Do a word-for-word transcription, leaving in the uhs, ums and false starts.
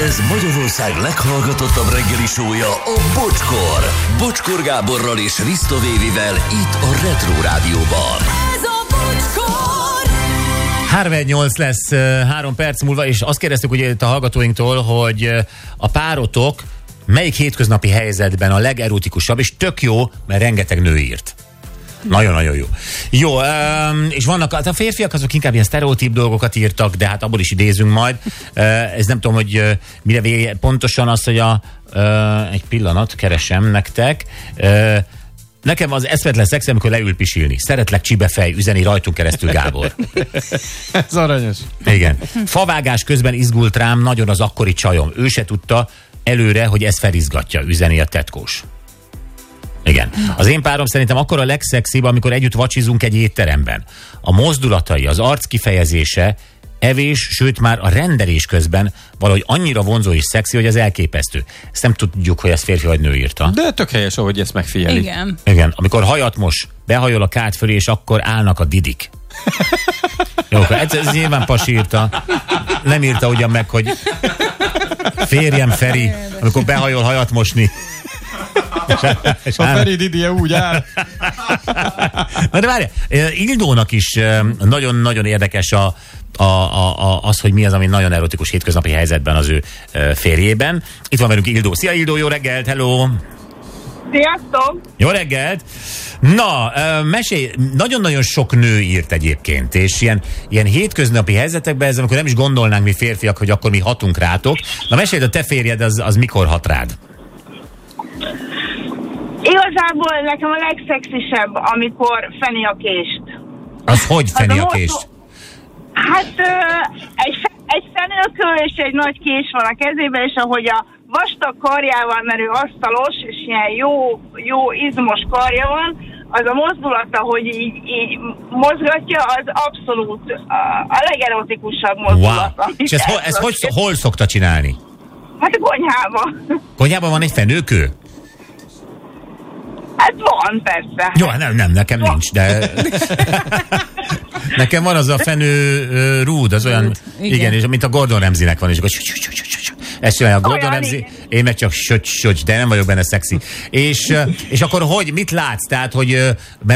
Ez Magyarország leghallgatottabb reggeli show-ja, a Bocskor. Bocskor Gáborral és Risto Vévivel itt a Retro Rádióban. Ez a Bocskor! három nyolc lesz három perc múlva, és azt kérdeztük ugye itt a hallgatóinktól, hogy a párotok melyik hétköznapi helyzetben a legerotikusabb, és tök jó, mert rengeteg nő írt. Nagyon-nagyon jó. Jó, és vannak, a férfiak azok inkább ilyen sztereotíp dolgokat írtak, de hát abból is idézünk majd. Ez nem tudom, hogy mire vége, pontosan az, hogy a, egy pillanat, keresem nektek. Nekem az eszmetlen szex, amikor leül pisilni. Szeretlek csibefej, üzeni rajtunk keresztül Gábor. Ez aranyos. Igen. Favágás közben izgult rám nagyon az akkori csajom. Ő se tudta előre, hogy ez felizgatja, üzeni a tetkós. Igen. Az én párom szerintem akkor a legszexibb, amikor együtt vacsizunk egy étteremben. A mozdulatai, az arc kifejezése, evés, sőt már a rendelés közben valahogy annyira vonzó és szexi, hogy az elképesztő. Ezt nem tudjuk, hogy ez férfi vagy nő írta. De tök helyes, ahogy ezt megfigyeli. Igen. Igen. Amikor hajat mos, behajol a kád fölé, és akkor állnak a didik. Jó, ez, ez nyilván Pasi írta. Nem írta ugyan meg, hogy férjem Feri, amikor behajol hajat mosni. A Feri Didie úgy áll. Na de várj, Ildónak is nagyon-nagyon érdekes a, a, a, a, az, hogy mi az, ami nagyon erotikus hétköznapi helyzetben az ő férjében. Itt van velünk Ildó. Szia Ildó, jó reggelt, hello! Sziasztok! Jó reggelt! Na, mesélj, nagyon-nagyon sok nő írt egyébként, és ilyen, ilyen hétköznapi helyzetekben, ez amikor nem is gondolnánk mi férfiak, hogy akkor mi hatunk rátok. Na mesélj, a te férjed az, az mikor hat rád? Igazából nekem a legszexisebb, amikor feni a kést. Az hogy feni a az kést? most, hát egy, egy fenőkő és egy nagy kés van a kezében, és ahogy a vastag karjával, mert ő asztalos, és ilyen jó, jó izmos karja van, az a mozdulata, hogy így, így mozgatja, az abszolút a, a legerotikusabb mozdulat. Wow. És ez, ho, ez hogy, hol szokta csinálni? Hát a konyhában. Konyhában van egy fenőkő? Hát van, persze. Jó, nem, nem, nekem van. Nincs, de... Nekem van az a fenő uh, rúd, az olyan, igen. igen, és mint a Gordon Ramsaynek van, és akkor ezt csinálja a Gordon Ramsay, én meg csak söcs, söcs, de nem vagyok benne szexi. És, és akkor hogy, mit látsz? Tehát, hogy